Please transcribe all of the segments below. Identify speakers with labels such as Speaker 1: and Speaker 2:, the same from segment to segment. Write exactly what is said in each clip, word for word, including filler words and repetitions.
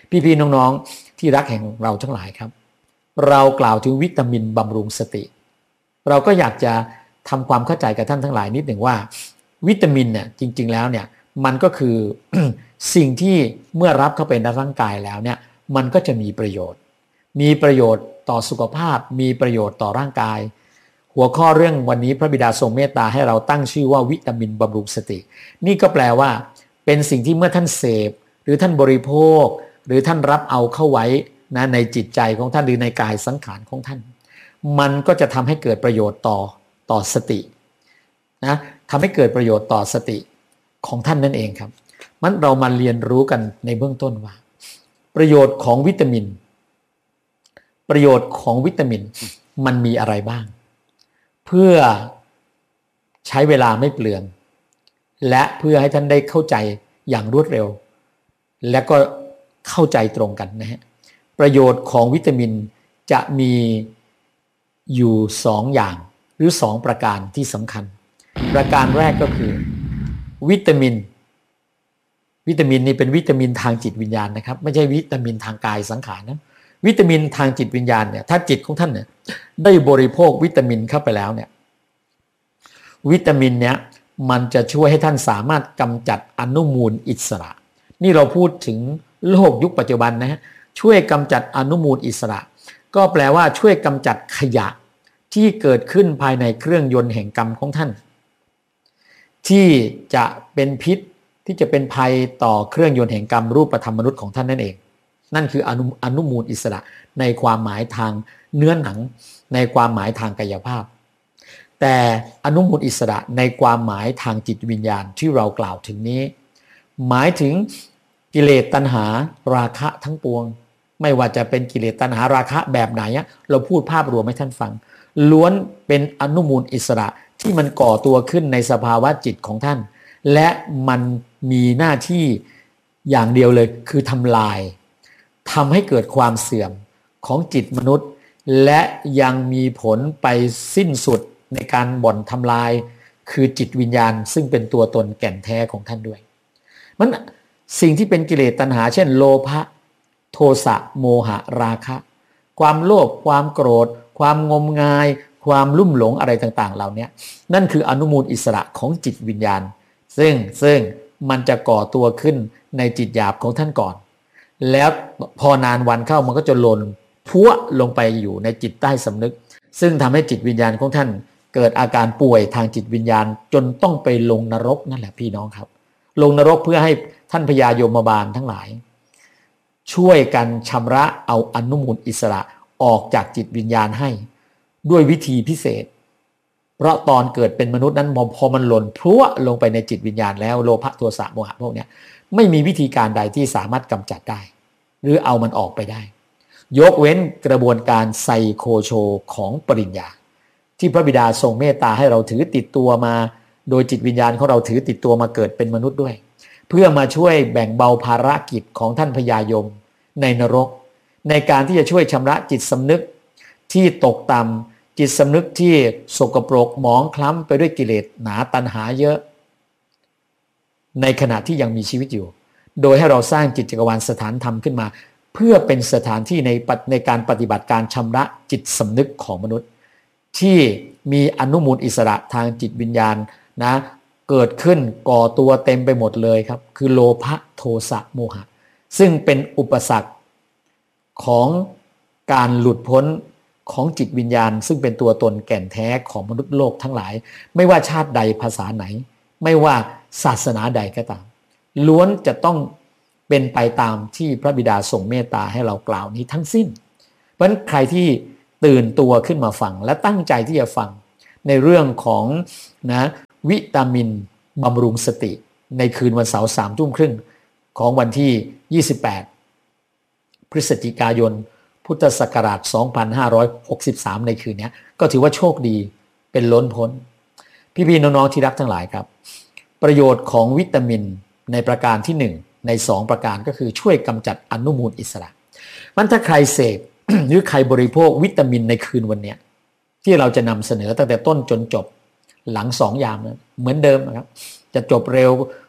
Speaker 1: พี่ๆน้องๆที่รักแห่งเราทั้งหลายครับเรากล่าวถึงวิตามินบำรุงสติเราก็อยากจะทำความเข้าใจกับท่านทั้งหลายนิดหนึ่งว่าวิตามินเนี่ยจริงๆแล้วเนี่ยมันก็คือ สิ่งที่เมื่อรับเข้าไปในร่างกายแล้วเนี่ยมันก็จะมีประโยชน์มีประโยชน์ต่อสุขภาพมีประโยชน์ต่อร่างกายหัวข้อเรื่องวันนี้พระบิดาทรงเมตตาให้เราตั้งชื่อว่าวิตามินบำรุงสตินี่ก็แปลว่าเป็นสิ่งที่เมื่อท่านเสพหรือท่านบริโภคหรือท่านรับเอาเข้าไว้นะในจิตใจของท่านหรือในกายสังขารของท่านมันก็จะทำให้เกิดประโยชน์ต่อต่อสตินะทำให้เกิดประโยชน์ต่อสติของท่านนั่นเองครับมันเรามาเรียนรู้กันในเบื้องต้นว่าประโยชน์ของวิตามินประโยชน์ของวิตามินมันมีอะไรบ้างเพื่อใช้เวลาไม่เปลืองและเพื่อให้ท่านได้เข้าใจอย่างรวดเร็วและก็เข้าใจตรงกันนะฮะประโยชน์ของวิตามินจะมีอยู่สองอย่างหรือสองประการที่สำคัญประการแรกก็คือวิตามินวิตามินนี่เป็นวิตามินทางจิตวิญญาณนะครับไม่ใช่วิตามินทางกายสังขารนะวิตามินทางจิตวิญญาณเนี่ยถ้าจิตของท่านเนี่ยได้บริโภควิตามินเข้าไปแล้วเนี่ยวิตามินเนี้ยมันจะช่วยให้ท่านสามารถกำจัดอนุมูลอิสระนี่เราพูดถึงโลกยุคปัจจุบันนะฮะช่วยกำจัดอนุมูลอิสระก็แปลว่าช่วยกำจัดขยะที่เกิดขึ้นภายในเครื่องยนต์แห่งกรรมของท่านที่จะเป็นพิษที่จะเป็นภัยต่อเครื่องยนต์แห่งกรรมรูปธรรมมนุษย์ของท่านนั่นเองนั่นคืออนุอนุมูลอิสระในความหมายทางเนื้อหนังในความหมายทางกายภาพแต่อนุมูลอิสระในความหมายทางจิตวิญญาณที่เรากล่าวถึงนี้หมายถึงกิเลสตัณหาราคะทั้งปวงไม่ว่าจะเป็นกิเลสตัณหาราคะแบบไหนเราพูดภาพรวมให้ท่านฟังล้วนเป็นอนุมูลอิสระที่มันก่อตัวขึ้นในสภาวะจิตของท่านและมันมีหน้าที่อย่างเดียวเลยคือทำลายทำให้เกิดความเสื่อมของจิตมนุษย์และยังมีผลไปสิ้นสุดในการบ่อนทำลายคือจิตวิญญาณซึ่งเป็นตัวตนแก่นแท้ของท่านด้วยมันสิ่งที่เป็นกิเลสตัณหาเช่นโลภะโทสะโมหะราคะความโลภความโกรธความงมงายความลุ่มหลงอะไรต่างๆเหล่านี้นั่นคืออนุมูลอิสระของจิตวิญญาณซึ่งซึ่งมันจะก่อตัวขึ้นในจิตหยาบของท่านก่อนแล้วพอนานวันเข้ามันก็จะหล่นพัวลงไปอยู่ในจิตใต้สำนึกซึ่งทำให้จิตวิญญาณของท่านเกิดอาการป่วยทางจิตวิญญาณจนต้องไปลงนรกนั่นแหละพี่น้องครับลงนรกเพื่อให้ท่านพญายมบาลทั้งหลายช่วยกันชำระเอาอนุมูลอิสระออกจากจิตวิญญาณให้ด้วยวิธีพิเศษเพราะตอนเกิดเป็นมนุษย์นั้นพอมันหล่นพลั่วลงไปในจิตวิญญาณแล้วโลภะโทสะโมหะพวกนี้ไม่มีวิธีการใดที่สามารถกำจัดได้หรือเอามันออกไปได้ยกเว้นกระบวนการไซโคโชของปริญญาที่พระบิดาทรงเมตตาให้เราถือติดตัวมาโดยจิตวิญญาณของเราถือติดตัวมาเกิดเป็นมนุษย์ด้วยเพื่อมาช่วยแบ่งเบาภารกิจของท่านพญายมในนรกในการที่จะช่วยชำระจิตสำนึกที่ตกต่ำจิตสำนึกที่สกปรกหมองคล้ำไปด้วยกิเลสหนาตัณหาเยอะในขณะที่ยังมีชีวิตอยู่โดยให้เราสร้างจิตจักรวาลสถานธรรมขึ้นมาเพื่อเป็นสถานที่ในในการปฏิบัติการชำระจิตสำนึกของมนุษย์ที่มีอนุมูลอิสระทางจิตวิญญาณนะเกิดขึ้นก่อตัวเต็มไปหมดเลยครับคือโลภะโทสะโมหะซึ่งเป็นอุปสรรคของการหลุดพ้นของจิตวิญญาณซึ่งเป็นตัวตนแก่นแท้ของมนุษย์โลกทั้งหลายไม่ว่าชาติใดภาษาไหนไม่ว่าศาสนาใดก็ตามล้วนจะต้องเป็นไปตามที่พระบิดาทรงเมตตาให้เรากล่าวนี้ทั้งสิ้นเพราะฉะนั้นใครที่ตื่นตัวขึ้นมาฟังและตั้งใจที่จะฟังในเรื่องของนะวิตามินบำรุงสติในคืนวันเสาร์สามทุ่มครึ่งของวันที่ยี่สิบแปดพฤศจิกายนพุทธศักราชสองพันห้าร้อยหกสิบสามในคืนนี้ก็ถือว่าโชคดีเป็นล้นพ้นพี่ๆน้องๆที่รักทั้งหลายครับประโยชน์ของวิตามินในประการที่หนึ่งในสองประการก็คือช่วยกำจัดอนุมูลอิสระมันถ้าใครเสพ หรือใครบริโภควิตามินในคืนวันนี้ที่เราจะนำเสนอตั้งแต่ต้นจนจบหลังสองยามนะเหมือนเดิมนะครับจะจบเร็ว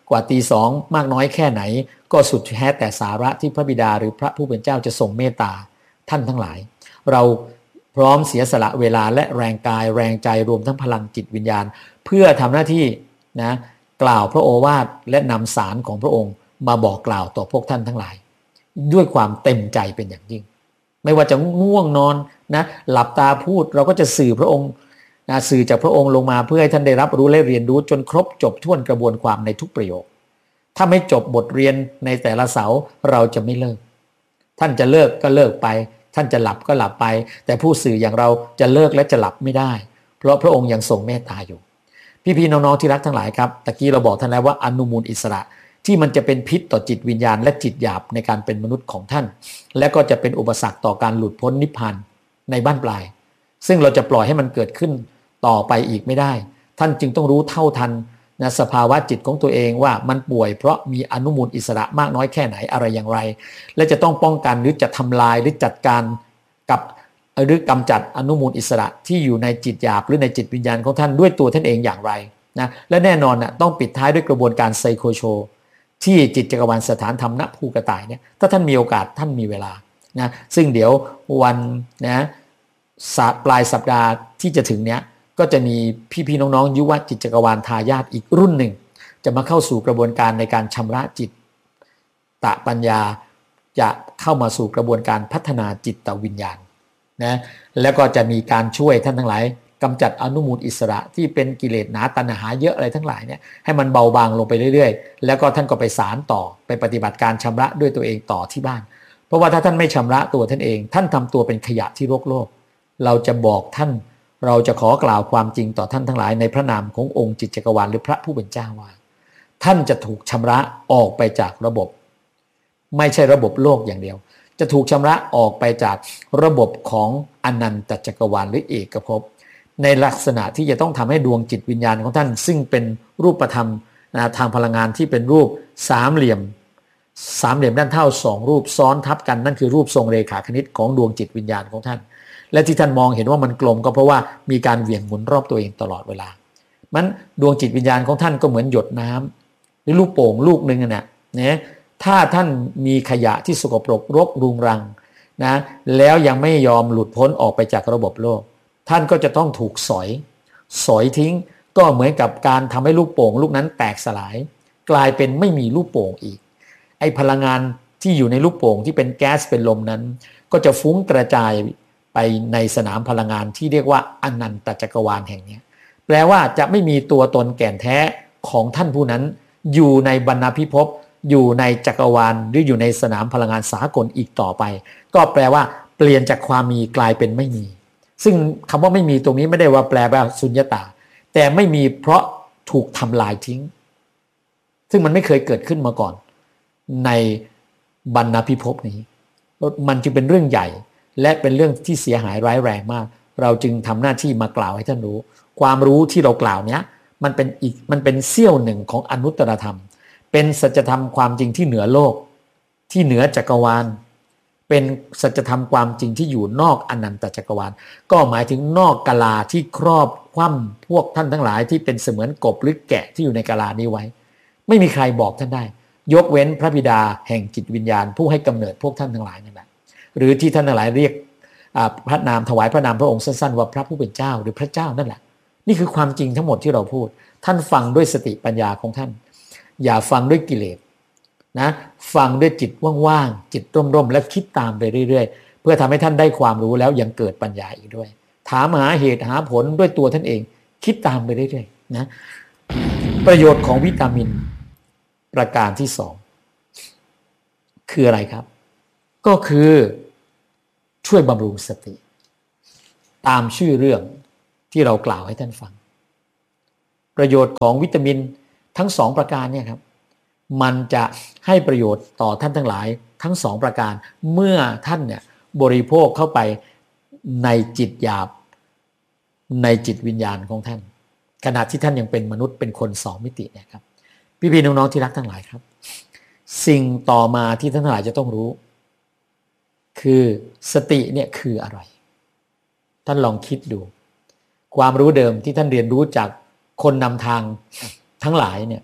Speaker 1: กว่าตีสองมากน้อยแค่ไหนก็สุดแท้แต่สาระที่พระบิดาหรือพระผู้เป็นเจ้าจะทรงเมตตาท่านทั้งหลายเราพร้อมเสียสละเวลาและแรงกายแรงใจรวมทั้งพลังจิตวิญญาณเพื่อทำหน้าที่นะกล่าวพระโอวาทและนำสารของพระองค์มาบอกกล่าวต่อพวกท่านทั้งหลายด้วยความเต็มใจเป็นอย่างยิ่งไม่ว่าจะง่วงนอนนะหลับตาพูดเราก็จะสื่อพระองค์นะสื่อจากพระองค์ลงมาเพื่อให้ท่านได้รับรู้และเรียนรู้จนครบจบถ้วนกระบวนความในทุกประโยคถ้าไม่จบบทเรียนในแต่ละเสาเราจะไม่เลิกท่านจะเลิกก็เลิกไปท่านจะหลับก็หลับไปแต่ผู้สื่ออย่างเราจะเลิกและจะหลับไม่ได้เพราะพระองค์ยังทรงเมตตาอยู่พี่ๆน้องๆที่รักทั้งหลายครับตะกี้เราบอกท่านแล้วว่าอนุมูลอิสระที่มันจะเป็นพิษต่อจิตวิญญาณและจิตหยาบในการเป็นมนุษย์ของท่านและก็จะเป็นอุปสรรคต่อการหลุดพ้นนิพพานในบ้านปลายซึ่งเราจะปล่อยให้มันเกิดขึ้นต่อไปอีกไม่ได้ท่านจึงต้องรู้เท่าทันนะสภาวะจิตของตัวเองว่ามันป่วยเพราะมีอนุมูลอิสระมากน้อยแค่ไหนอะไรอย่างไรและจะต้องป้องกันหรือจะทำลายหรือจัดการกับหรือกำจัดอนุมูลอิสระที่อยู่ในจิตหยาบหรือในจิตวิญญาณของท่านด้วยตัวท่านเองอย่างไรนะและแน่นอนนะต้องปิดท้ายด้วยกระบวนการไซโคโชที่จิตจักรวาลสถานธรรมณภูกระต่ายเนี่ยถ้าท่านมีโอกาสท่านมีเวลานะซึ่งเดี๋ยววันนะปลายสัปดาห์ที่จะถึงเนี้ยก็จะมีพี่ๆน้องๆยุวจิตจักรวาลทายาทอีกรุ่นหนึ่งจะมาเข้าสู่กระบวนการในการชำระจิตตะปัญญาจะเข้ามาสู่กระบวนการพัฒนาจิตตวิญญาณนะแล้วก็จะมีการช่วยท่านทั้งหลายกำจัดอนุมูลอิสระที่เป็นกิเลสหนาตัณหาเยอะอะไรทั้งหลายเนี่ยให้มันเบาบางลงไปเรื่อยๆแล้วก็ท่านก็ไปสารต่อไปปฏิบัติการชำระด้วยตัวเองต่อที่บ้านเพราะว่าถ้าท่านไม่ชำระตัวท่านเองท่านทำตัวเป็นขยะที่โลกโลกเราจะบอกท่านเราจะขอกล่าวความจริงต่อท่านทั้งหลายในพระนามขององค์จิตจักรวาลหรือพระผู้เป็นเจ้าว่าท่านจะถูกชำระออกไปจากระบบไม่ใช่ระบบโลกอย่างเดียวจะถูกชำระออกไปจากระบบของอนันตจักรวาลหรือเอกภพในลักษณะที่จะต้องทำให้ดวงจิตวิญญาณของท่านซึ่งเป็นรูปธรรมนะทางพลังงานที่เป็นรูปสามเหลี่ยมสามเหลี่ยมด้านเท่าสองรูปซ้อนทับกันนั่นคือรูปทรงเรขาคณิตของดวงจิตวิญญาณของท่านและที่ท่านมองเห็นว่ามันกลมก็เพราะว่ามีการเหวี่ยงหมุนรอบตัวเองตลอดเวลามันดวงจิตวิญญาณของท่านก็เหมือนหยดน้ำหรือลูกโป่งลูกนึงน่ะนะถ้าท่านมีขยะที่สกปรกรกรุงรังนะแล้วยังไม่ยอมหลุดพ้นออกไปจากระบบโลกท่านก็จะต้องถูกสอยสอยทิ้งก็เหมือนกับการทำให้ลูกโป่งลูกนั้นแตกสลายกลายเป็นไม่มีลูกโป่งอีกไอ้พลังงานที่อยู่ในลูกโป่งที่เป็นแก๊สเป็นลมนั้นก็จะฟุ้งกระจายไปในสนามพลังงานที่เรียกว่าอนันตจักรวาลแห่งนี้แปลว่าจะไม่มีตัวตนแก่นแท้ของท่านผู้นั้นอยู่ในบรรณพิภพอยู่ในจักรวาลหรืออยู่ในสนามพลังงานสากลอีกต่อไปก็แปลว่าเปลี่ยนจากความมีกลายเป็นไม่มีซึ่งคำว่าไม่มีตรงนี้ไม่ได้ว่าแปลว่าสุญญตาแต่ไม่มีเพราะถูกทำลายทิ้งซึ่งมันไม่เคยเกิดขึ้นมาก่อนในบรรณพิภพนี้มันจึงเป็นเรื่องใหญ่และเป็นเรื่องที่เสียหายร้ายแรงมากเราจึงทำหน้าที่มากล่าวให้ท่านรู้ความรู้ที่เรากล่าวเนี้ยมันเป็นอีกมันเป็นเสี้ยวหนึ่งของอนุตตรธรรมเป็นสัจธรรมความจริงที่เหนือโลกที่เหนือจักรวาลเป็นสัจธรรมความจริงที่อยู่นอกอนันตจักรวาลก็หมายถึงนอกกาลาที่ครอบคว่ำพวกท่านทั้งหลายที่เป็นเสมือนกบหรือแกะที่อยู่ในกาลานี้ไว้ไม่มีใครบอกท่านได้ยกเว้นพระบิดาแห่งจิตวิญญาณผู้ให้กำเนิดพวกท่านทั้งหลายนั่นแหละหรือที่ท่านทั้งหลายเรียกพระนามถวายพระนามพระองค์สั้นๆว่าพระผู้เป็นเจ้าหรือพระเจ้านั่นแหละนี่คือความจริงทั้งหมดที่เราพูดท่านฟังด้วยสติปัญญาของท่านอย่าฟังด้วยกิเลสนะฟังด้วยจิตว่างๆจิตร่มๆและคิดตามไปเรื่อยๆเพื่อทำให้ท่านได้ความรู้แล้วยังเกิดปัญญาอีกด้วยถามหาเหตุหาผลด้วยตัวท่านเองคิดตามไปเรื่อยๆนะประโยชน์ของวิตามินประการที่สองคืออะไรครับก็คือช่วยบำรุงสติตามชื่อเรื่องที่เรากล่าวให้ท่านฟังประโยชน์ของวิตามินทั้งสองประการเนี่ยครับมันจะให้ประโยชน์ต่อท่านทั้งหลายทั้งสองประการเมื่อท่านเนี่ยบริโภคเข้าไปในจิตหยาบในจิตวิญญาณของท่านขณะที่ท่านยังเป็นมนุษย์เป็นคนสองมิติเนี่ยครับพี่ๆน้องๆที่รักทั้งหลายครับสิ่งต่อมาที่ท่านทั้งหลายจะต้องรู้คือสติเนี่ยคืออะไรท่านลองคิดดูความรู้เดิมที่ท่านเรียนรู้จากคนนำทางทั้งหลายเนี่ย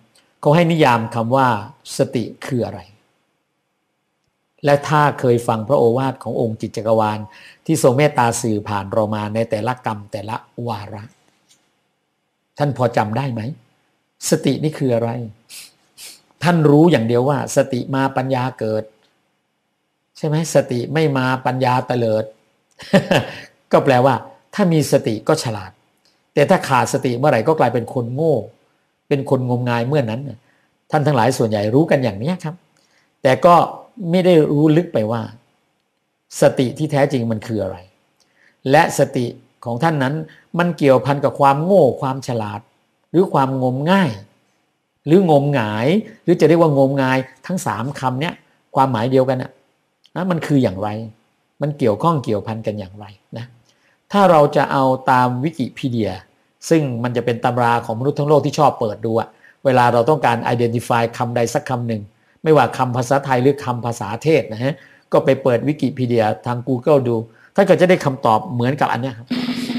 Speaker 1: เขาให้นิยามคำว่าสติคืออะไรและถ้าเคยฟังพระโอวาทขององค์จิตจักรวาลที่ทรงเมตตาสื่อผ่านเรามาในแต่ละกรรมแต่ละวาระท่านพอจำได้ไหมสตินี่คืออะไรท่านรู้อย่างเดียวว่าสติมาปัญญาเกิดใช่ไหมสติไม่มาปัญญาเตลิด ก็แปลว่าถ้ามีสติก็ฉลาดแต่ถ้าขาดสติเมื่อไหร่ก็กลายเป็นคนโง่เป็นคนงมงายเมื่อนั้นท่านทั้งหลายส่วนใหญ่รู้กันอย่างนี้ครับแต่ก็ไม่ได้รู้ลึกไปว่าสติที่แท้จริงมันคืออะไรและสติของท่านนั้นมันเกี่ยวพันกับความโง่ความฉลาดหรือความงมง่ายหรืองมหงายหรือจะเรียกว่างมงายทั้งสามคำเนี้ยความหมายเดียวกันนะนะมันคืออย่างไรมันเกี่ยวข้องเกี่ยวพันกันอย่างไรนะถ้าเราจะเอาตามวิกิพีเดียซึ่งมันจะเป็นตำราของมนุษย์ทั้งโลกที่ชอบเปิดดูอะเวลาเราต้องการ identify คำใดสักคำหนึ่งไม่ว่าคำภาษาไทยหรือคำภาษาเทศนะฮะก็ไปเปิดวิกิพีเดียทาง Google ดูท่านก็จะได้คำตอบเหมือนกับอันนี้ครับ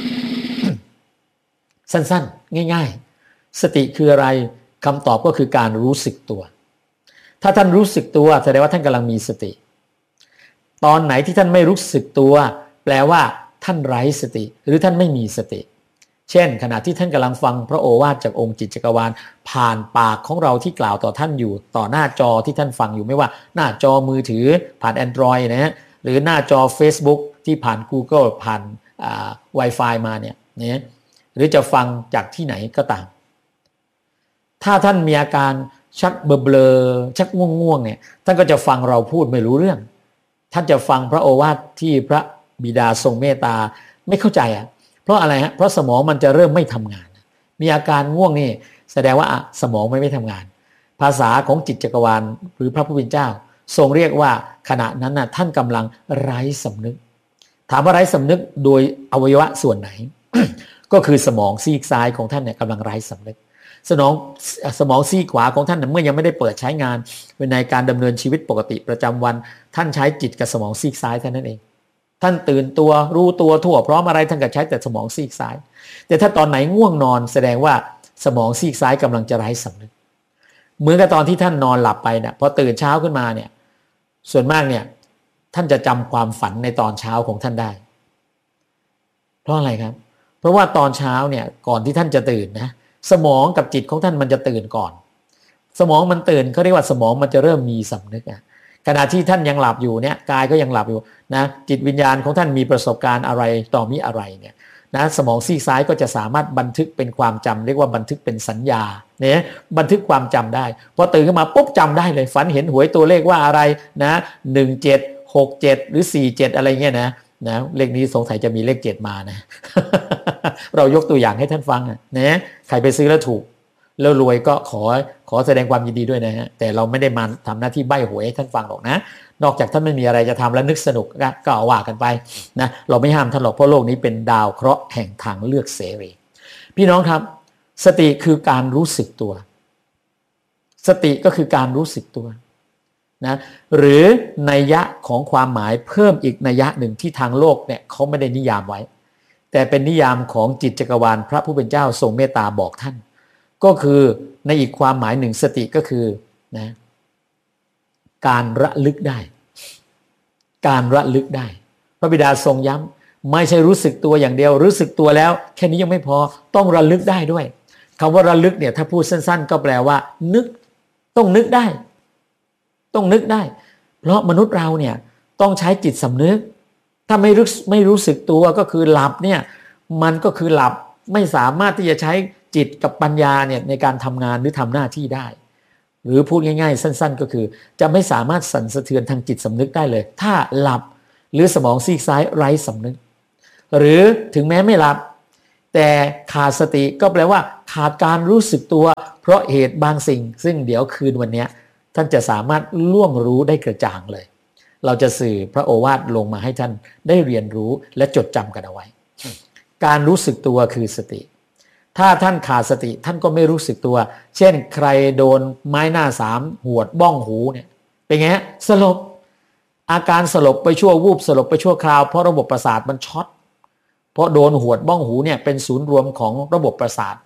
Speaker 1: สั้นๆง่ายๆสติคืออะไรคำตอบก็คือการรู้สึกตัวถ้าท่านรู้สึกตัวแสดงว่าท่านกำลังมีสติตอนไหนที่ท่านไม่รู้สึกตัวแปลว่าท่านไร้สติหรือท่านไม่มีสติเช่นขณะที่ท่านกำลังฟังพระโอวาทจากองค์จิตจักรวาลผ่านปากของเราที่กล่าวต่อท่านอยู่ต่อหน้าจอที่ท่านฟังอยู่ไม่ว่าหน้าจอมือถือผ่าน Android นะฮะหรือหน้าจอ Facebook ที่ผ่าน Google ผ่านอ่า Wi-Fi มาเนี่ยนะหรือจะฟังจากที่ไหนก็ตามถ้าท่านมีอาการชักเบลอๆชักง่วงๆเนี่ยท่านก็จะฟังเราพูดไม่รู้เรื่องท่านจะฟังพระโอวาทที่พระบิดาทรงเมตตาไม่เข้าใจอ่ะเพราะอะไรฮะเพราะสมองมันจะเริ่มไม่ทำงานมีอาการง่วงนี่แสดงว่าสมองไม่ไม่ทำงานภาษาของจิตจักรวาลหรือพระผู้เป็นเจ้าทรงเรียกว่าขณะนั้นน่ะท่านกำลังไร้สำนึกถามว่าไร้สำนึกโดยอวัยวะส่วนไหน ก็คือสมองซีกซ้ายของท่านเนี่ยกำลังไร้สำนึกสมองสมองซีกขวาของท่านเมื่อยังไม่ได้เปิดใช้งานในการดำเนินชีวิตปกติประจำวันท่านใช้จิตกับสมองซีกซ้ายเท่านั้นเองท่านตื่นตัวรู้ตัวทั่วพร้อมอะไรท่านก็ใช้แต่สมองซีกซ้ายแต่ถ้าตอนไหนง่วงนอนแสดงว่าสมองซีกซ้ายกำลังจะไร้สำนึกเหมือนกับตอนที่ท่านนอนหลับไปเนี่ยพอตื่นเช้าขึ้นมาเนี่ยส่วนมากเนี่ยท่านจะจำความฝันในตอนเช้าของท่านได้เพราะอะไรครับเพราะว่าตอนเช้าเนี่ยก่อนที่ท่านจะตื่นนะสมองกับจิตของท่านมันจะตื่นก่อนสมองมันตื่นเขาเรียกว่าสมองมันจะเริ่มมีสำนึกอ่ะขณะที่ท่านยังหลับอยู่เนี่ยกายก็ยังหลับอยู่นะจิตวิญญาณของท่านมีประสบการณ์อะไรต่อมีอะไรเนี่ยนะสมองซีกซ้ายก็จะสามารถบันทึกเป็นความจำเรียกว่าบันทึกเป็นสัญญาเนี่ยบันทึกความจำได้พอตื่นขึ้นมาปุ๊บจำได้เลยฝันเห็นหวยตัวเลขว่าอะไรนะหนึ่งเจ็ดหกเจ็ดหรือสี่เจ็ดอะไรเงี้ยนะนะเลขนี้สงสัยจะมีเลขเจ็ดมานะ เรายกตัวอย่างให้ท่านฟังนะใครไปซื้อแล้วถูกแล้วรวยก็ขอขอแสดงความยินดีด้วยนะฮะแต่เราไม่ได้มาทำหน้าที่ใบ้หวยให้ท่านฟังหรอกนะนอกจากท่านไม่มีอะไรจะทำแล้วนึกสนุกก็เอาว่ากันไปนะเราไม่ห้ามท่านหรอกเพราะโลกนี้เป็นดาวเคราะห์แห่งทางเลือกเสรีพี่น้องครับสติคือการรู้สึกตัวสติก็คือการรู้สึกตัวนะหรือนัยยะของความหมายเพิ่มอีกนัยยะหนึ่งที่ทางโลกเนี่ยเขาไม่ได้นิยามไว้แต่เป็นนิยามของจิตจักรวาลพระผู้เป็นเจ้าทรงเมตตาบอกท่านก็คือในอีกความหมายหนึ่งสติก็คือนะการระลึกได้การระลึกได้พระบิดาทรงย้ำไม่ใช่รู้สึกตัวอย่างเดียวรู้สึกตัวแล้วแค่นี้ยังไม่พอต้องระลึกได้ด้วยคำว่าระลึกเนี่ยถ้าพูดสั้นๆก็แปลว่านึกต้องนึกได้ต้องนึกได้เพราะมนุษย์เราเนี่ยต้องใช้จิตสำนึกถ้าไม่รู้ไม่รู้สึกตัวก็คือหลับเนี่ยมันก็คือหลับไม่สามารถที่จะใช้จิตกับปัญญาเนี่ยในการทำงานหรือทำหน้าที่ได้หรือพูดง่ายๆสั้นๆก็คือจะไม่สามารถสั่นสะเทือนทางจิตสำนึกได้เลยถ้าหลับหรือสมองซีกซ้ายไร้สำนึกหรือถึงแม้ไม่หลับแต่ขาดสติก็แปลว่าขาดการรู้สึกตัวเพราะเหตุบางสิ่งซึ่งเดี๋ยวคืนวันนี้ท่านจะสามารถล่วงรู้ได้กระจ่างเลยเราจะสื่อพระโอวาทลงมาให้ท่านได้เรียนรู้และจดจำกันเอาไว้การรู้สึกตัวคือสติถ้าท่านขาดสติท่านก็ไม่รู้สึกตัวเช่นใครโดนไม้หน้าสามหวดบ้องหูเนี่ยเป็นไงฮะสลบอาการสลบไปชั่ววูบสลบไปชั่วคราวเพราะระบบประสาทมันช็อตเพราะโดนหวดบ้องหูเนี่ยเป็นศูนย์รวมของระบบประสาท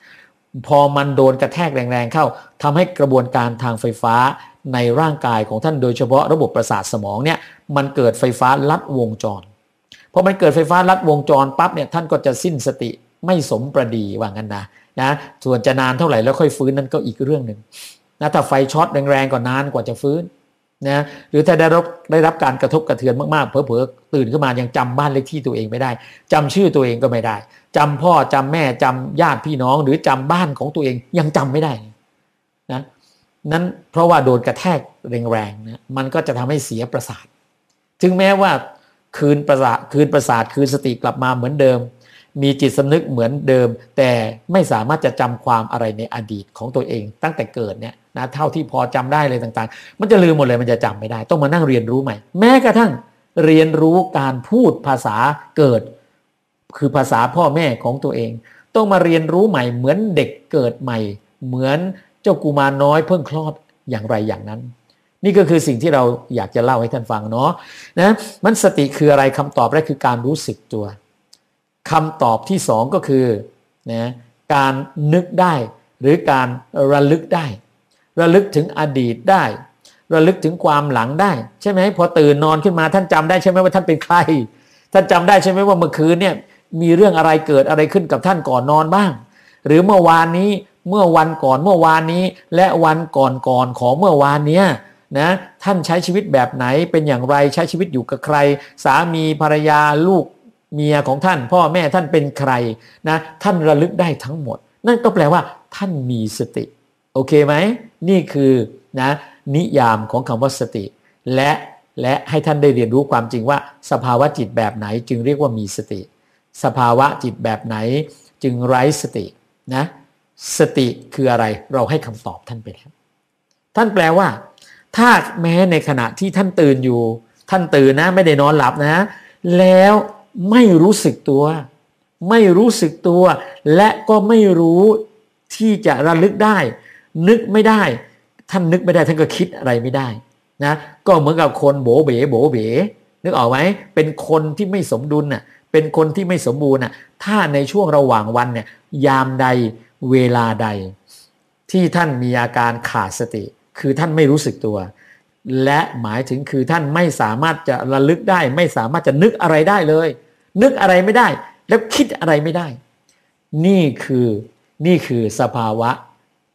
Speaker 1: พอมันโดนกระแทกแรงๆเข้าทำให้กระบวนการทางไฟฟ้าในร่างกายของท่านโดยเฉพาะระบบประสาทสมองเนี่ยมันเกิดไฟฟ้าลัดวงจรพอมันเกิดไฟฟ้าลัดวงจรปั๊บเนี่ยท่านก็จะสิ้นสติไม่สมประดีว่างั้นนะนะส่วนจะนานเท่าไหร่แล้วค่อยฟื้นนั่นก็อีกเรื่องหนึ่งนะถ้าไฟช็อตแรงๆก็นานกว่าจะฟื้นนะหรือถ้าได้รับได้รับการกระทบกระเทือนมากๆเผลอๆตื่นขึ้นมายังจำบ้านเลขที่ตัวเองไม่ได้จำชื่อตัวเองก็ไม่ได้จำพ่อจำแม่จำญาติพี่น้องหรือจำบ้านของตัวเองยังจำไม่ได้นะนั้นเพราะว่าโดนกระแทกแรงๆนะมันก็จะทำให้เสียประสาทถึงแม้ว่าคืนประสาทคืนประสาทคืนสติกลับมาเหมือนเดิมมีจิตสำนึกเหมือนเดิมแต่ไม่สามารถจะจำความอะไรในอดีตของตัวเองตั้งแต่เกิดเนี่ยนะเท่าที่พอจำได้เลยต่างๆมันจะลืมหมดเลยมันจะจำไม่ได้ต้องมานั่งเรียนรู้ใหม่แม้กระทั่งเรียนรู้การพูดภาษาเกิดคือภาษาพ่อแม่ของตัวเองต้องมาเรียนรู้ใหม่เหมือนเด็กเกิดใหม่เหมือนเจ้ากุมารน้อยเพิ่งคลอดอย่างไรอย่างนั้นนี่ก็คือสิ่งที่เราอยากจะเล่าให้ท่านฟังเนาะนะมันสติคืออะไรคำตอบแรกคือการรู้สึกตัวคำตอบที่สองก็คือนะการนึกได้หรือการระลึกได้ระลึกถึงอดีตได้ระลึกถึงความหลังได้ใช่ไหมพอตื่นนอนขึ้นมาท่านจำได้ใช่ไหมว่าท่านเป็นใครท่านจำได้ใช่ไหมว่าเมื่อคืนเนี่ยมีเรื่องอะไรเกิดอะไรขึ้นกับท่านก่อนนอนบ้างหรือเมื่อวานนี้เมื่อวันก่อนเมื่อวานนี้และวันก่อนก่อนของเมื่อวานเนี้ยนะท่านใช้ชีวิตแบบไหนเป็นอย่างไรใช้ชีวิตอยู่กับใครสามีภรรยาลูกเมียของท่านพ่อแม่ท่านเป็นใครนะท่านระลึกได้ทั้งหมดนั่นก็แปลว่าท่านมีสติโอเคไหมนี่คือนะนิยามของคำว่าสติและและให้ท่านได้เรียนรู้ความจริงว่าสภาวะจิตแบบไหนจึงเรียกว่ามีสติสภาวะจิตแบบไหนจึงไร้สตินะสติคืออะไรเราให้คำตอบท่านไปแล้วท่านแปลว่าถ้าแม้ในขณะที่ท่านตื่นอยู่ท่านตื่นนะไม่ได้นอนหลับนะแล้วไม่รู้สึกตัวไม่รู้สึกตัวและก็ไม่รู้ที่จะระลึกได้นึกไม่ได้ท่านนึกไม่ได้ท่านก็คิดอะไรไม่ได้นะก็เหมือนกับคนโบเบโบเบนึกออกไหมเป็นคนที่ไม่สมดุลน่ะเป็นคนที่ไม่สมบูรณ์น่ะถ้าในช่วงระหว่างวันเนี่ยยามใดเวลาใดที่ท่านมีอาการขาดสติคือท่านไม่รู้สึกตัวและหมายถึงคือท่านไม่สามารถจะระลึกได้ไม่สามารถจะนึกอะไรได้เลยนึกอะไรไม่ได้แล้วคิดอะไรไม่ได้นี่คือนี่คือสภาวะ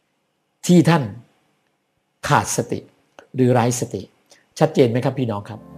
Speaker 1: ที่ท่านขาดสติหรือไร้สติชัดเจนไหมครับพี่น้องครับ